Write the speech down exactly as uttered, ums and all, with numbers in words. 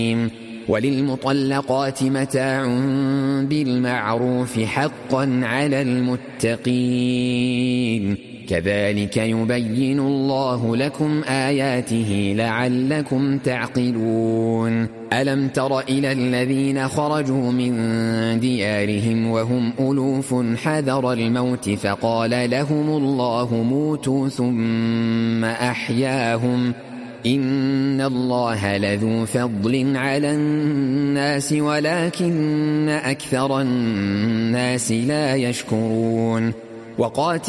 وللمطلقات متاع بالمعروف حقا على المتقين كذلك يبين الله لكم آياته لعلكم تعقلون ألم تر إلى الذين خرجوا من ديارهم وهم ألوف حذر الموت فقال لهم الله موتوا ثم أحياهم إن الله لذو فضل على الناس ولكن أكثر الناس لا يشكرون وقاتل